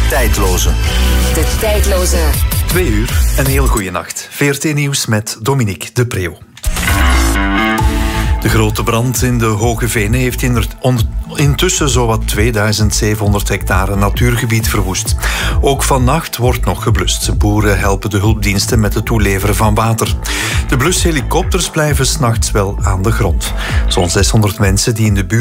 Tijdloze. De tijdloze. 2 uur, een heel goede nacht. VRT Nieuws met Dominique de Preeuw. De grote brand in de Hoge Venen heeft intussen zowat 2700 hectare natuurgebied verwoest. Ook vannacht wordt nog geblust. Boeren helpen de hulpdiensten met het toeleveren van water. De blushelikopters blijven 's nachts wel aan de grond. Zo'n 600 mensen die in de buurt